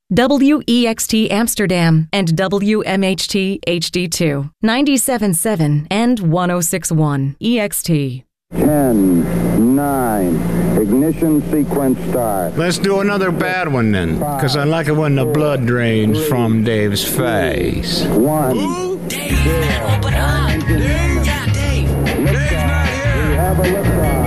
WEXT Amsterdam and WMHT HD2, 97.7 and 106.1 EXT. 10, 9, ignition sequence start. Let's do another bad one then, because I like it when the blood drains from Dave's face. 1. Ooh, Dave, man, open up. Dave, yeah, Dave. Dave's not here. We have a liftoff.